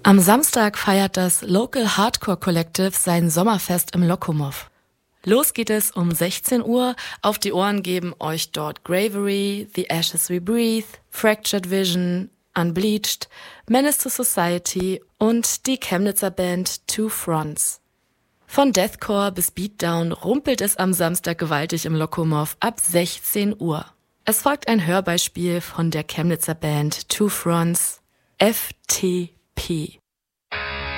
Am Samstag feiert das Local Hardcore Collective sein Sommerfest im Lokomov. Los geht es um 16 Uhr. Auf die Ohren geben euch dort Gravery, The Ashes We Breathe, Fractured Vision, Unbleached, Menace to Society und die Chemnitzer Band Two Fronts. Von Deathcore bis Beatdown rumpelt es am Samstag gewaltig im Lokomov ab 16 Uhr. Es folgt ein Hörbeispiel von der Chemnitzer Band Two Fronts, FTP.